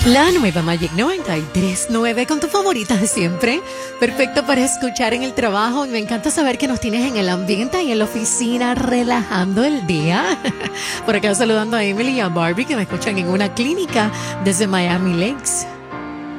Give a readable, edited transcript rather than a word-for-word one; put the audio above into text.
La nueva Magic 93.9 con tu favorita de siempre. Perfecto para escuchar en el trabajo. Y me encanta saber que nos tienes en el ambiente y en la oficina relajando el día. Por acá saludando a Emily y a Barbie que me escuchan en una clínica desde Miami Lakes.